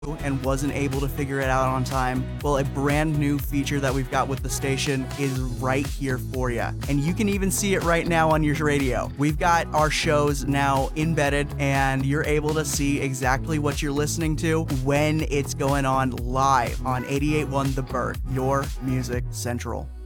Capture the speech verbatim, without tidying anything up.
and wasn't able to figure it out on time, well, a brand new feature that we've got with the station is right here for you. And you can even see it right now on your radio. We've got our shows now embedded, and you're able to see exactly what you're listening to when it's going on live on eighty-eight point one The Bird, your music central.